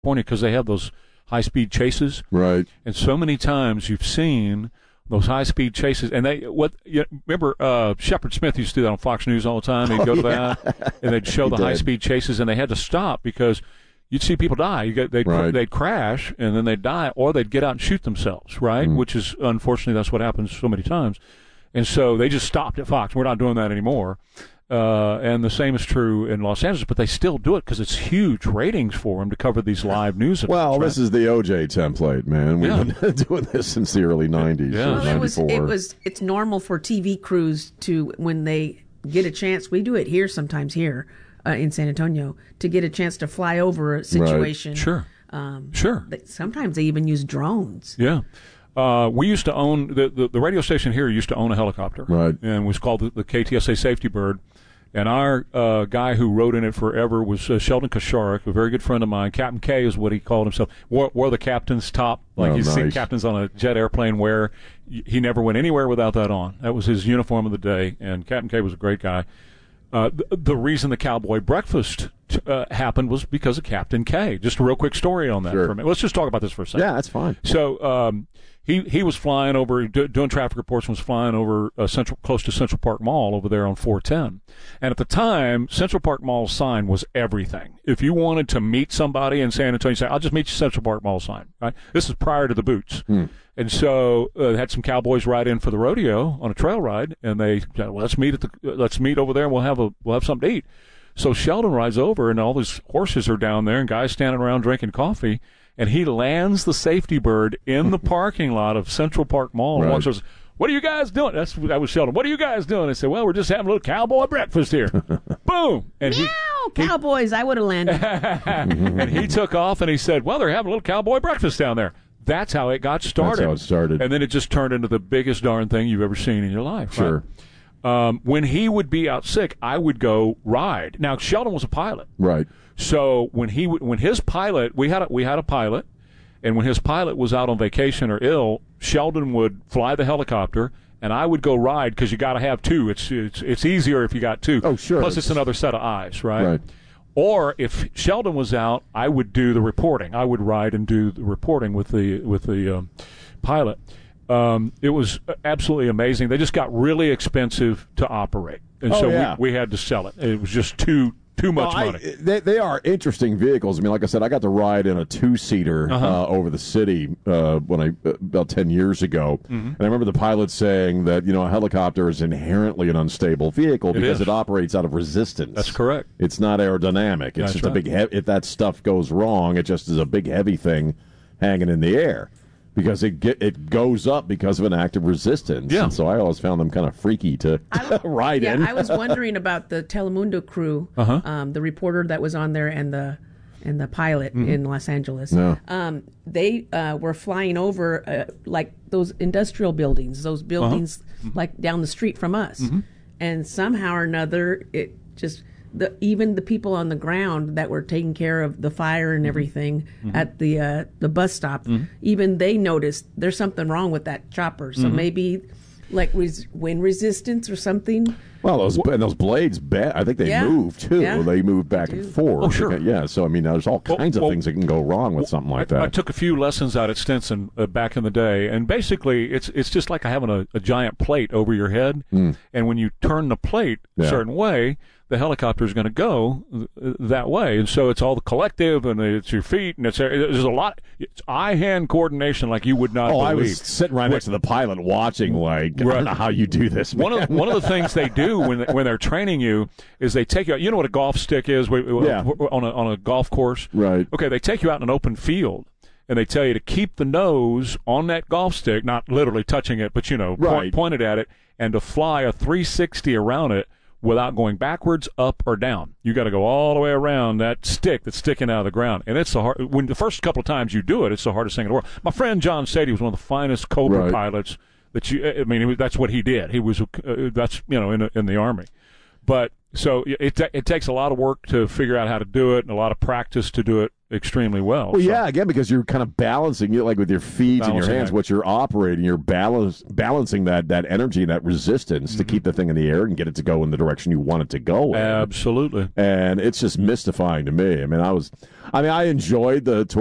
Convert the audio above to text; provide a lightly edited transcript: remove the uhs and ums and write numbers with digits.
California because they have those high-speed chases. Right. And so many times you've seen those high-speed chases. And remember Shepard Smith used to do that on Fox News all the time? He'd go to that, and they'd show the high-speed chases, and they had to stop because you'd see people die. They'd crash, and then they'd die, or they'd get out and shoot themselves, right? Which is, unfortunately, that's what happens so many times. And so they just stopped at Fox. We're not doing that anymore. And the same is true in Los Angeles, but they still do it because it's huge ratings for them to cover these live news events. Well, right? This is the OJ template, man. We've been doing this since the early 90s. Yeah. Well, 94. It's normal for TV crews to, when they get a chance, we do it here sometimes here in San Antonio, to get a chance to fly over a situation. Right. Sure. Sometimes they even use drones. Yeah. We used to own, the radio station here used to own a helicopter. Right. And it was called the KTSA Safety Bird. And our guy who rode in it forever was Sheldon Kosharik, a very good friend of mine. Captain K is what he called himself. Wore the captain's top, like you see captains on a jet airplane wear. He never went anywhere without that on. That was his uniform of the day, and Captain K was a great guy. The reason the Cowboy Breakfast happened was because of Captain K. Just a real quick story on that for a minute. Let's just talk about this for a second. Yeah, that's fine. So he was flying over, doing traffic reports, and was flying over close to Central Park Mall over there on 410. And at the time, Central Park Mall's sign was everything. If you wanted to meet somebody in San Antonio, you say, I'll just meet you Central Park Mall sign. Right? This is prior to the boots. And so had some cowboys ride in for the rodeo on a trail ride, and they said, well, let's meet over there, and we'll have something to eat. So Sheldon rides over, and all these horses are down there, and guys standing around drinking coffee, and he lands the Safety Bird in the parking lot of Central Park Mall. And walks over, what are you guys doing? That was Sheldon. What are you guys doing? I said, well, we're just having a little cowboy breakfast here. Boom. And Cowboys, I would have landed. And he took off, and he said, well, they're having a little cowboy breakfast down there. That's how it got started. That's how it started. And then it just turned into the biggest darn thing you've ever seen in your life. Sure. Right? When he would be out sick, I would go ride. Now, Sheldon was a pilot. Right. So when his pilot, we had a pilot, and when his pilot was out on vacation or ill, Sheldon would fly the helicopter, and I would go ride because you got to have two. It's easier if you got two. Oh, sure. Plus, it's another set of eyes, right? Right. Or if Sheldon was out, I would do the reporting. I would ride and do the reporting with the pilot. It was absolutely amazing. They just got really expensive to operate, and we had to sell it. It was just too much money. They are interesting vehicles. I mean, like I said, I got to ride in a two-seater over the city about 10 years ago. And I remember the pilot saying that, a helicopter is inherently an unstable vehicle because it operates out of resistance. That's correct. It's not aerodynamic. It's just a big if that stuff goes wrong, it just is a big heavy thing hanging in the air. Because it goes up because of an act of resistance. Yeah. And so I always found them kind of freaky to ride in. I was wondering about the Telemundo crew, the reporter that was on there and the pilot in Los Angeles. No. They were flying over like those industrial buildings, those buildings like down the street from us. And somehow or another, it just... even the people on the ground that were taking care of the fire and everything at the bus stop, even they noticed there's something wrong with that chopper. So maybe like wind resistance or something. Well, those blades, I think they move too. Yeah. They move back and forth. Oh, sure. Yeah. So I mean, there's all kinds of things that can go wrong with something like that. I took a few lessons out at Stinson back in the day, and basically, it's just like having a giant plate over your head, and when you turn the plate a certain way, the helicopter is going to go that way, and so it's all the collective, and it's your feet, and there's a lot. It's eye-hand coordination like you would not believe. I was sitting right next to the pilot watching, like, I don't know how you do this, man. One of the things they do when they're training you is they take you out. You know what a golf stick is on a golf course? Right. Okay, they take you out in an open field, and they tell you to keep the nose on that golf stick, not literally touching it, but, pointed at it, and to fly a 360 around it without going backwards, up, or down. You got to go all the way around that stick that's sticking out of the ground. And it's when the first couple of times you do it, it's the hardest thing in the world. My friend John Sadie was one of the finest Cobra pilots that's what he did. He was, in the Army. But So it takes a lot of work to figure out how to do it and a lot of practice to do it extremely well. Well, yeah, again, because you're kind of balancing it, like with your feet and your hands, what you're operating, you're balancing that energy and that resistance to keep the thing in the air and get it to go in the direction you want it to go in. Absolutely. And it's just mystifying to me. I mean, I enjoyed the